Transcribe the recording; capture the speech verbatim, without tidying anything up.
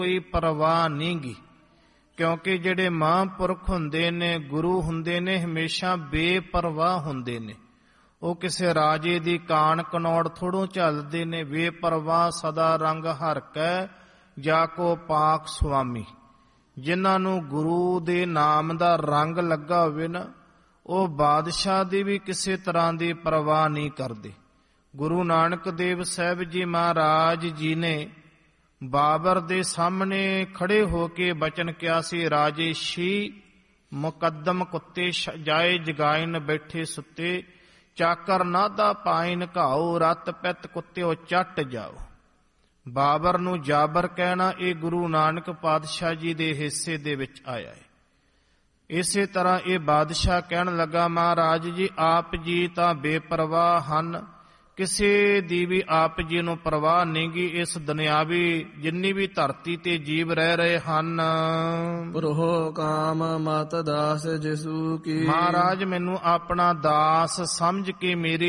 ਕੋਈ ਪਰਵਾਹ ਨਹੀਂ ਗੀ। ਕਿਉਂਕਿ ਜਿਹੜੇ ਮਹਾਂਪੁਰਖ ਹੁੰਦੇ ਨੇ, ਗੁਰੂ ਹੁੰਦੇ ਨੇ, ਹਮੇਸ਼ਾ ਬੇਪਰਵਾਹ ਹੁੰਦੇ ਨੇ। ਉਹ ਕਿਸੇ ਰਾਜੇ ਦੀ ਕਾਣ ਕਨੌੜ ਥੋੜੋਂ ਝੱਲਦੇ ਨੇ। ਬੇਪਰਵਾਹ ਸਦਾ ਰੰਗ ਹਰ ਕੈ ਜਾ ਕੋ ਪਾਕ ਸੁਆਮੀ। ਜਿਨ੍ਹਾਂ ਨੂੰ ਗੁਰੂ ਦੇ ਨਾਮ ਦਾ ਰੰਗ ਲੱਗਾ ਹੋਵੇ ਨਾ, ਉਹ ਬਾਦਸ਼ਾਹ ਦੀ ਵੀ ਕਿਸੇ ਤਰ੍ਹਾਂ ਦੀ ਪਰਵਾਹ ਨਹੀਂ ਕਰਦੇ। ਗੁਰੂ ਨਾਨਕ ਦੇਵ ਸਾਹਿਬ ਜੀ ਮਹਾਰਾਜ ਜੀ ਨੇ ਬਾਬਰ ਦੇ ਸਾਹਮਣੇ ਖੜੇ ਹੋ ਕੇ ਬਚਨ ਕਿਹਾ ਸੀ, ਰਾਜੇ ਸ਼ੀ ਮੁਕੱਦਮ ਕੁੱਤੇ ਜਾਏ ਜਗਾਇਨ ਬੈਠੇ ਸੁੱਤੇ, ਚਾਕਰ ਨਾਦਾ ਪਾਇਨ ਘਾਓ ਰਤ ਪਿੱਤ ਕੁੱਤਿਓ ਚੱਟ ਜਾਓ। ਬਾਬਰ ਨੂੰ ਜਾਬਰ ਕਹਿਣਾ ਇਹ ਗੁਰੂ ਨਾਨਕ ਪਾਤਸ਼ਾਹ ਜੀ ਦੇ ਹਿੱਸੇ ਦੇ ਵਿੱਚ ਆਇਆ ਹੈ। ਇਸੇ ਤਰ੍ਹਾਂ ਇਹ ਬਾਦਸ਼ਾਹ ਕਹਿਣ ਲੱਗਾ, ਮਹਾਰਾਜ ਜੀ ਆਪ ਜੀ ਤਾਂ ਬੇਪਰਵਾਹ ਹਨ, ਕਿਸੇ ਦੀ ਵੀ ਆਪ ਜੀ ਨੂੰ ਪਰਵਾਹ ਨਹੀਂ ਗੀ। ਇਸ ਦੁਨਿਆਵੀ ਜਿੰਨੀ ਵੀ ਧਰਤੀ ਤੇ ਜੀਵ ਰਹਿ ਰਹੇ ਹਨ, ਪ੍ਰੋਹ ਕਾਮ ਮਤ ਦਾਸ ਜਿਸੂ ਕੀ। ਮਹਾਰਾਜ ਮੈਨੂੰ ਆਪਣਾ ਦਾਸ ਸਮਝ ਕੇ ਮੇਰੀ